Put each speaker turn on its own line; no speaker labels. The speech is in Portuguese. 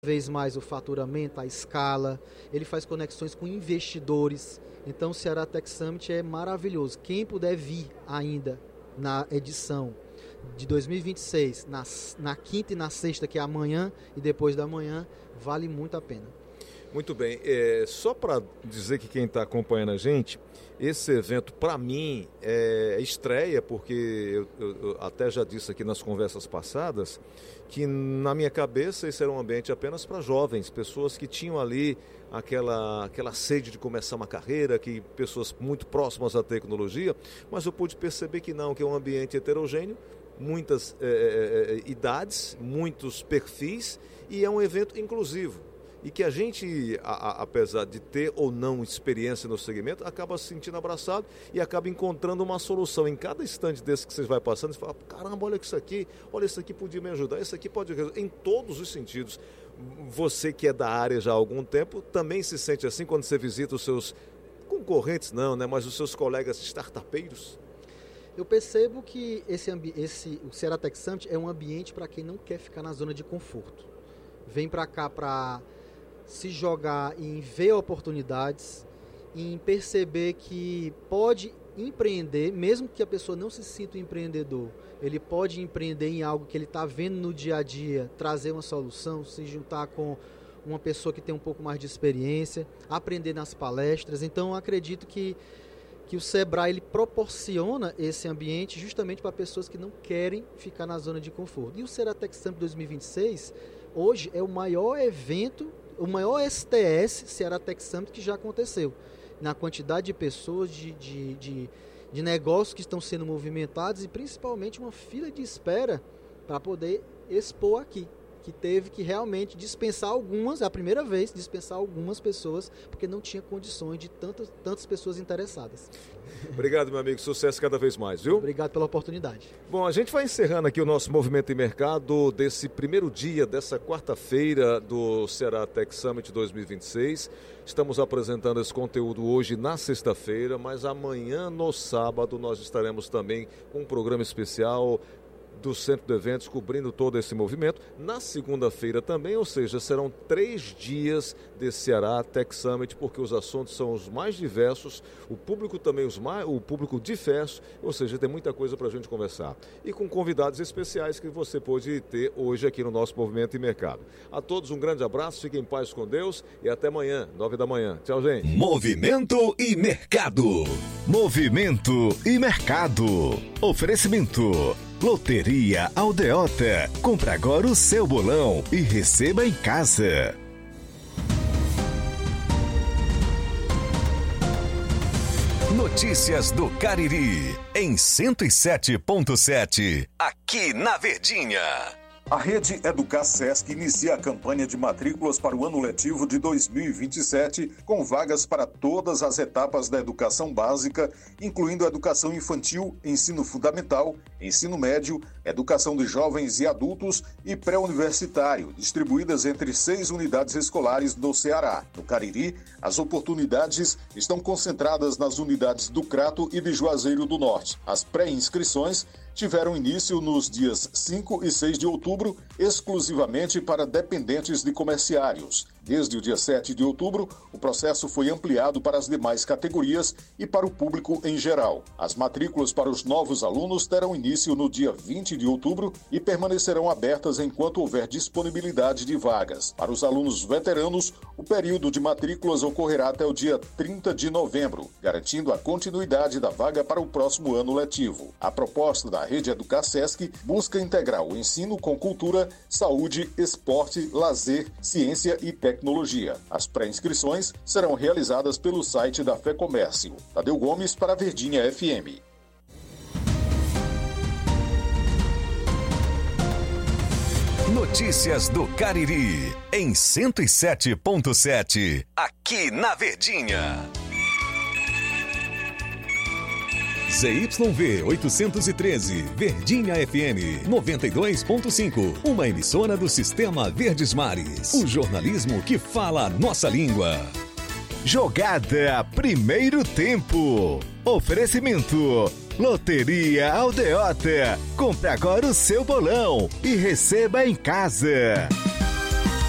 vez mais o faturamento, a escala, ele faz conexões com investidores. Então o Ceará Tech Summit é maravilhoso. Quem puder vir ainda na edição de 2026, na quinta e na sexta, que é amanhã e depois da manhã, vale muito a pena.
Muito bem, só para dizer que quem está acompanhando a gente, esse evento para mim é estreia, porque eu até já disse aqui nas conversas passadas, que na minha cabeça esse era um ambiente apenas para jovens, pessoas que tinham ali aquela sede de começar uma carreira, pessoas muito próximas à tecnologia, mas eu pude perceber que não, que é um ambiente heterogêneo, muitas idades, muitos perfis, e é um evento inclusivo. E que a gente, apesar de ter ou não experiência no segmento, acaba se sentindo abraçado e acaba encontrando uma solução. Em cada instante desse que você vai passando, você fala, caramba, olha isso aqui podia me ajudar, isso aqui pode ajudar, em todos os sentidos. Você que é da área já há algum tempo, também se sente assim quando você visita os seus concorrentes, não, né? Mas os seus colegas startupeiros?
Eu percebo que o Ceará Tech Summit é um ambiente para quem não quer ficar na zona de conforto. Vem para cá para se jogar em ver oportunidades, em perceber que pode empreender, mesmo que a pessoa não se sinta um empreendedor, ele pode empreender em algo que ele está vendo no dia a dia, trazer uma solução, se juntar com uma pessoa que tem um pouco mais de experiência, aprender nas palestras. Então, eu acredito que o Sebrae ele proporciona esse ambiente justamente para pessoas que não querem ficar na zona de conforto. E o Ceará Tech Summit 2026, hoje, é o maior evento, o maior STS, Ceará Tech Summit, que já aconteceu. Na quantidade de pessoas, de negócios que estão sendo movimentados e principalmente uma fila de espera para poder expor aqui. Que teve que realmente dispensar algumas, é a primeira vez, dispensar algumas pessoas, porque não tinha condições de tantas pessoas interessadas.
Obrigado, meu amigo. Sucesso cada vez mais, viu?
Obrigado pela oportunidade.
Bom, a gente vai encerrando aqui o nosso Movimento em Mercado desse primeiro dia, dessa quarta-feira do Ceará Tech Summit 2026. Estamos apresentando esse conteúdo hoje na sexta-feira, mas amanhã, no sábado, nós estaremos também com um programa especial do Centro de Eventos, cobrindo todo esse movimento. Na segunda-feira também, ou seja, serão 3 dias de Ceará Tech Summit, porque os assuntos são os mais diversos, o público também o público diverso, ou seja, tem muita coisa para a gente conversar. E com convidados especiais que você pode ter hoje aqui no nosso Movimento e Mercado. A todos um grande abraço, fiquem em paz com Deus e até amanhã, 9 da manhã. Tchau, gente.
Movimento e Mercado. Movimento e Mercado. Oferecimento Loteria Aldeota. Compre agora o seu bolão e receba em casa. Notícias do Cariri, em 107.7, aqui na Verdinha.
A Rede EducaSesc inicia a campanha de matrículas para o ano letivo de 2027, com vagas para todas as etapas da educação básica, incluindo a educação infantil, ensino fundamental, ensino médio, educação de jovens e adultos e pré-universitário, distribuídas entre 6 unidades escolares do Ceará. No Cariri, as oportunidades estão concentradas nas unidades do Crato e de Juazeiro do Norte. As pré-inscrições tiveram início nos dias 5 e 6 de outubro, exclusivamente para dependentes de comerciários. Desde o dia 7 de outubro, o processo foi ampliado para as demais categorias e para o público em geral. As matrículas para os novos alunos terão início no dia 20 de outubro e permanecerão abertas enquanto houver disponibilidade de vagas. Para os alunos veteranos, o período de matrículas ocorrerá até o dia 30 de novembro, garantindo a continuidade da vaga para o próximo ano letivo. A proposta da Rede EducaSesc busca integrar o ensino com cultura, saúde, esporte, lazer, ciência e tecnologia. As pré-inscrições serão realizadas pelo site da FEComércio. Tadeu Gomes para a Verdinha FM.
Notícias do Cariri, em 107.7, aqui na Verdinha. ZYV 813, Verdinha FM 92.5, uma emissora do Sistema Verdes Mares. O jornalismo que fala a nossa língua. Jogada Primeiro Tempo. Oferecimento Loteria Aldeota. Compre agora o seu bolão e receba em casa.